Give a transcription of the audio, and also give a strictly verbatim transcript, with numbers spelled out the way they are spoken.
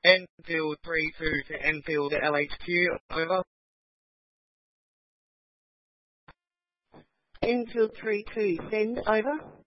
Enfield three two to Enfield L H Q, over. Enfield three two, send, over.